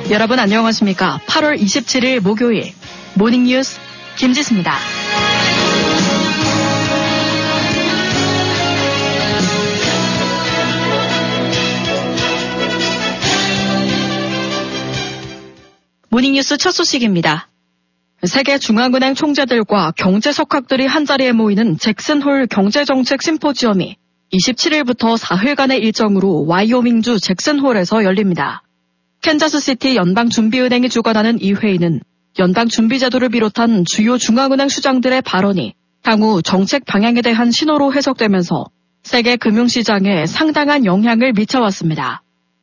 여러분 안녕하십니까? 8월 27일 목요일 모닝뉴스 김지수입니다. 모닝뉴스 첫 소식입니다. 세계 중앙은행 총재들과 경제석학들이 한자리에 모이는 잭슨홀 경제정책 심포지엄이 27일부터 4일간의 일정으로 와이오밍주 잭슨홀에서 열립니다. 캔자스시티 연방준비은행이 주관하는 이 회의는 연방준비제도를 비롯한 주요 중앙은행 수장들의 발언이 향후 정책 방향에 대한 신호로 해석되면서 세계 금융시장에 상당한 영향을 미쳐왔습니다.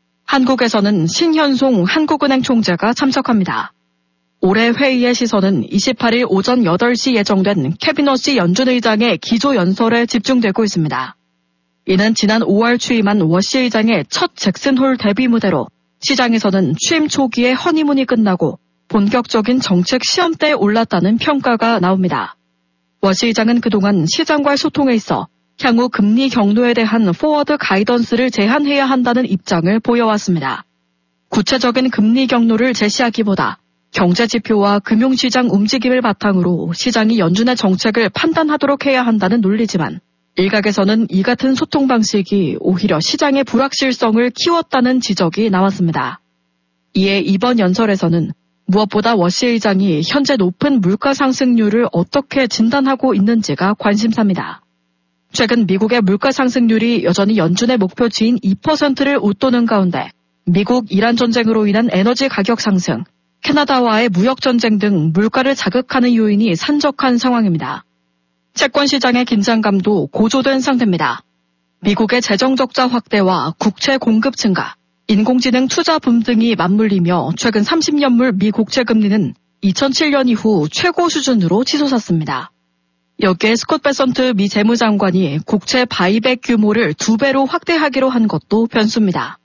한국에서는 신현송 한국은행 총재가 참석합니다. 올해 회의의 시선은 28일 오전 8시 예정된 캐비너시 연준 의장의 기조연설에 집중되고 있습니다. 이는 지난 5월 취임한 워시 의장의 첫 잭슨홀 데뷔 무대로 시장에서는 취임 초기에 허니문이 끝나고 본격적인 정책 시험대에 올랐다는 평가가 나옵니다. 워시 의장은 그동안 시장과의 소통에 있어 향후 금리 경로에 대한 포워드 가이던스를 제한해야 한다는 입장을 보여왔습니다. 구체적인 금리 경로를 제시하기보다 경제지표와 금융시장 움직임을 바탕으로 시장이 연준의 정책을 판단하도록 해야 한다는 논리지만 일각에서는 이 같은 소통 방식이 오히려 시장의 불확실성을 키웠다는 지적이 나왔습니다. 이에 이번 연설에서는 무엇보다 워시 의장이 현재 높은 물가 상승률을 어떻게 진단하고 있는지가 관심사입니다. 최근 미국의 물가 상승률이 여전히 연준의 목표치인 2%를 웃도는 가운데 미국-이란 전쟁으로 인한 에너지 가격 상승, 캐나다와의 무역 전쟁 등 물가를 자극하는 요인이 산적한 상황입니다. 채권 시장의 긴장감도 고조된 상태입니다. 미국의 재정 적자 확대와 국채 공급 증가, 인공지능 투자 붐 등이 맞물리며 최근 30년물 미 국채 금리는 2007년 이후 최고 수준으로 치솟았습니다. 여기에 스콧 베선트 미 재무장관이 국채 바이백 규모를 2배로 확대하기로 한 것도 변수입니다.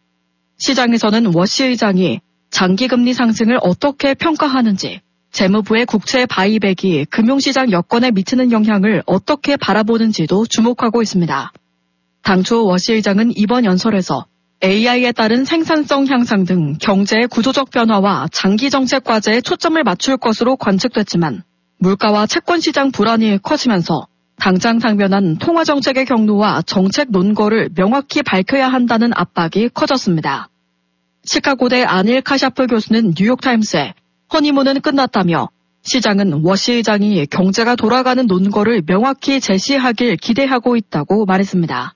시장에서는 워시 의장이 장기금리 상승을 어떻게 평가하는지, 재무부의 국채 바이백이 금융시장 여건에 미치는 영향을 어떻게 바라보는지도 주목하고 있습니다. 당초 워시 의장은 이번 연설에서 AI에 따른 생산성 향상 등 경제의 구조적 변화와 장기정책 과제에 초점을 맞출 것으로 관측됐지만 물가와 채권시장 불안이 커지면서 당장 당면한 통화정책의 경로와 정책 논거를 명확히 밝혀야 한다는 압박이 커졌습니다. 시카고대 아닐 카샤프 교수는 뉴욕타임스에 허니문은 끝났다며 시장은 워시 의장이 경제가 돌아가는 논거를 명확히 제시하길 기대하고 있다고 말했습니다.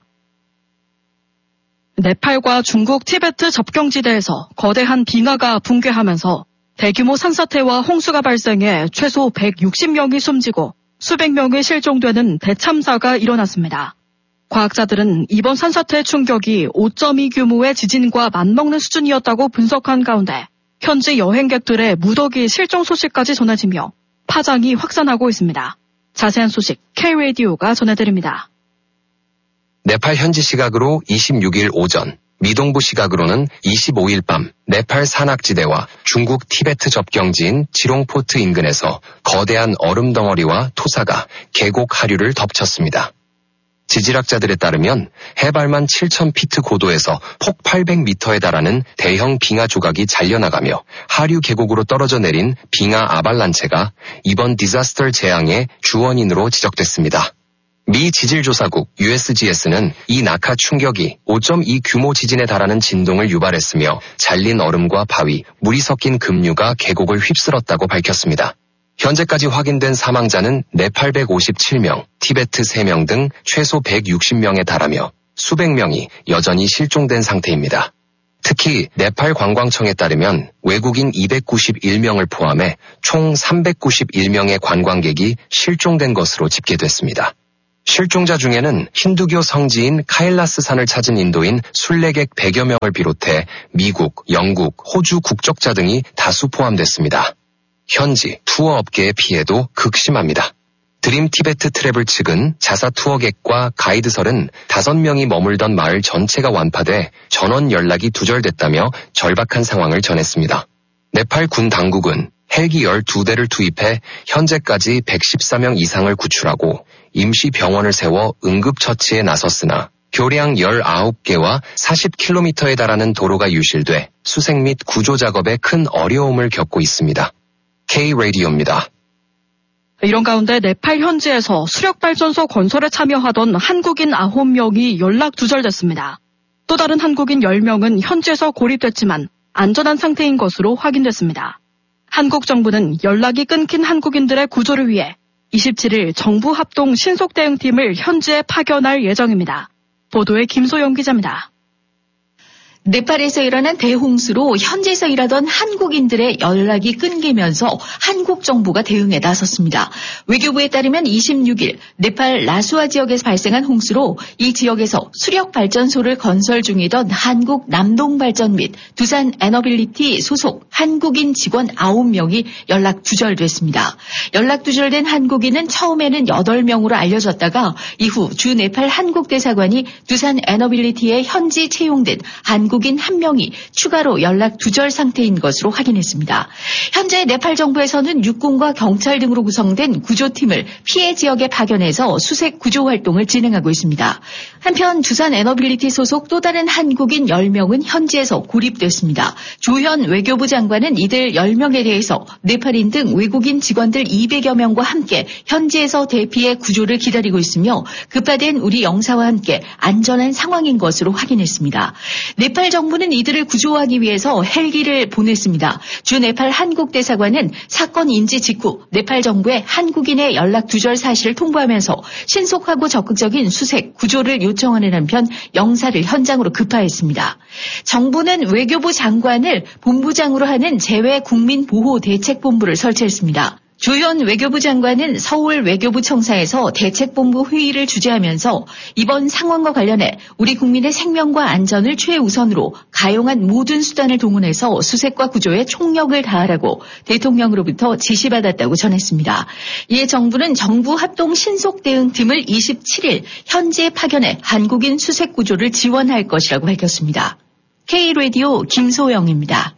네팔과 중국 티베트 접경지대에서 거대한 빙하가 붕괴하면서 대규모 산사태와 홍수가 발생해 최소 160명이 숨지고 수백 명이 실종되는 대참사가 일어났습니다. 과학자들은 이번 산사태 충격이 5.2 규모의 지진과 맞먹는 수준이었다고 분석한 가운데 현지 여행객들의 무더기 실종 소식까지 전해지며 파장이 확산하고 있습니다. 자세한 소식 K-라디오가 전해드립니다. 네팔 현지 시각으로 26일 오전, 미동부 시각으로는 25일 밤 네팔 산악지대와 중국 티베트 접경지인 지롱포트 인근에서 거대한 얼음 덩어리와 토사가 계곡 하류를 덮쳤습니다. 지질학자들에 따르면 해발만 7,000피트 고도에서 폭 800m에 달하는 대형 빙하 조각이 잘려나가며 하류 계곡으로 떨어져 내린 빙하 아발란체가 이번 디자스터 재앙의 주원인으로 지적됐습니다. 미 지질조사국 USGS는 이 낙하 충격이 5.2 규모 지진에 달하는 진동을 유발했으며 잘린 얼음과 바위, 물이 섞인 급류가 계곡을 휩쓸었다고 밝혔습니다. 현재까지 확인된 사망자는 네팔 157명, 티베트 3명 등 최소 160명에 달하며 수백 명이 여전히 실종된 상태입니다. 특히 네팔 관광청에 따르면 외국인 291명을 포함해 총 391명의 관광객이 실종된 것으로 집계됐습니다. 실종자 중에는 힌두교 성지인 카일라스 산을 찾은 인도인 순례객 100여 명을 비롯해 미국, 영국, 호주 국적자 등이 다수 포함됐습니다. 현지 투어 업계의 피해도 극심합니다. 드림 티베트 트래블 측은 자사 투어객과 가이드설은 5명이 머물던 마을 전체가 완파돼 전원 연락이 두절됐다며 절박한 상황을 전했습니다. 네팔 군 당국은 헬기 12대를 투입해 현재까지 114명 이상을 구출하고 임시 병원을 세워 응급처치에 나섰으나 교량 19개와 40km에 달하는 도로가 유실돼 수색 및 구조 작업에 큰 어려움을 겪고 있습니다. K-라디오입니다. 이런 가운데 네팔 현지에서 수력발전소 건설에 참여하던 한국인 9명이 연락 두절됐습니다. 또 다른 한국인 10명은 현지에서 고립됐지만 안전한 상태인 것으로 확인됐습니다. 한국 정부는 연락이 끊긴 한국인들의 구조를 위해 27일 정부 합동 신속대응팀을 현지에 파견할 예정입니다. 보도에 김소영 기자입니다. 네팔에서 일어난 대홍수로 현지에서 일하던 한국인들의 연락이 끊기면서 한국 정부가 대응에 나섰습니다. 외교부에 따르면 26일 네팔 라수아 지역에서 발생한 홍수로 이 지역에서 수력발전소를 건설 중이던 한국 남동발전 및 두산 에너빌리티 소속 한국인 직원 9명이 연락 두절됐습니다. 연락 두절된 한국인은 처음에는 8명으로 알려졌다가 이후 주 네팔 한국대사관이 두산 에너빌리티에 현지 채용된 한국인 1명이 추가로 연락 두절 상태인 것으로 확인했습니다. 현재 네팔 정부에서는 육군과 경찰 등으로 구성된 구조팀을 피해 지역에 파견해서 수색 구조 활동을 진행하고 있습니다. 한편 두산 에너빌리티 소속 또 다른 한국인 10명은 현지에서 고립됐습니다. 조현 외교부 장관은 이들 10명에 대해서 네팔인 등 외국인 직원들 200여 명과 함께 현지에서 대피해 구조를 기다리고 있으며 급파된 우리 영사와 함께 안전한 상황인 것으로 확인했습니다. 네팔 정부는 이들을 구조하기 위해서 헬기를 보냈습니다. 주 네팔 한국대사관은 사건 인지 직후 네팔 정부에 한국인의 연락 두절 사실을 통보하면서 신속하고 적극적인 수색, 구조를 요청하는 한편 영사를 현장으로 급파했습니다. 정부는 외교부 장관을 본부장으로 하는 재외국민보호대책본부를 설치했습니다. 조현 외교부 장관은 서울 외교부 청사에서 대책본부 회의를 주재하면서 이번 상황과 관련해 우리 국민의 생명과 안전을 최우선으로 가용한 모든 수단을 동원해서 수색과 구조에 총력을 다하라고 대통령으로부터 지시받았다고 전했습니다. 이에 정부는 정부 합동 신속대응팀을 27일 현지에 파견해 한국인 수색 구조를 지원할 것이라고 밝혔습니다. K-라디오 김소영입니다.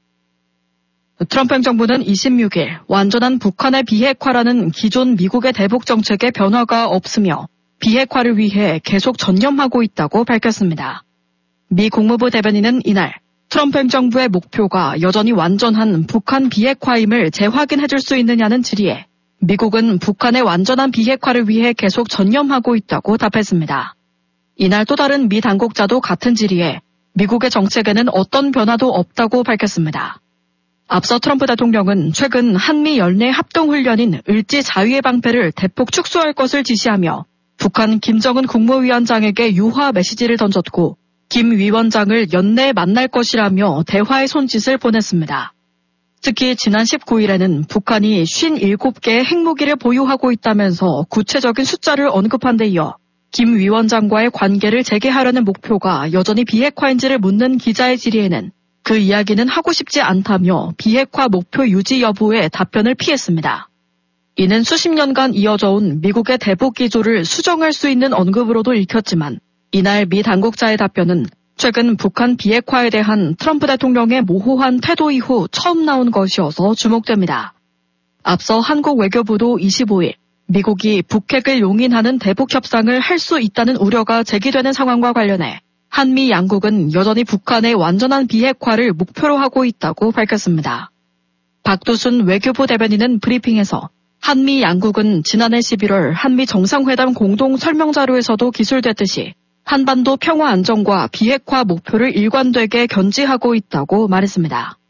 트럼프 행정부는 26일 완전한 북한의 비핵화라는 기존 미국의 대북 정책에 변화가 없으며 비핵화를 위해 계속 전념하고 있다고 밝혔습니다. 미 국무부 대변인은 이날 트럼프 행정부의 목표가 여전히 완전한 북한 비핵화임을 재확인해 줄 수 있느냐는 질의에 미국은 북한의 완전한 비핵화를 위해 계속 전념하고 있다고 답했습니다. 이날 또 다른 미 당국자도 같은 질의에 미국의 정책에는 어떤 변화도 없다고 밝혔습니다. 앞서 트럼프 대통령은 최근 한미 연내 합동훈련인 을지 자위의 방패를 대폭 축소할 것을 지시하며 북한 김정은 국무위원장에게 유화 메시지를 던졌고 김 위원장을 연내에 만날 것이라며 대화의 손짓을 보냈습니다. 특히 지난 19일에는 북한이 57개의 핵무기를 보유하고 있다면서 구체적인 숫자를 언급한 데 이어 김 위원장과의 관계를 재개하려는 목표가 여전히 비핵화인지를 묻는 기자의 질의에는 그 이야기는 하고 싶지 않다며 비핵화 목표 유지 여부에 답변을 피했습니다. 이는 수십 년간 이어져 온 미국의 대북 기조를 수정할 수 있는 언급으로도 읽혔지만 이날 미 당국자의 답변은 최근 북한 비핵화에 대한 트럼프 대통령의 모호한 태도 이후 처음 나온 것이어서 주목됩니다. 앞서 한국 외교부도 25일 미국이 북핵을 용인하는 대북 협상을 할 수 있다는 우려가 제기되는 상황과 관련해 한미 양국은 여전히 북한의 완전한 비핵화를 목표로 하고 있다고 밝혔습니다. 박두순 외교부 대변인은 브리핑에서 한미 양국은 지난해 11월 한미 정상회담 공동 설명자료에서도 기술됐듯이 한반도 평화 안정과 비핵화 목표를 일관되게 견지하고 있다고 말했습니다.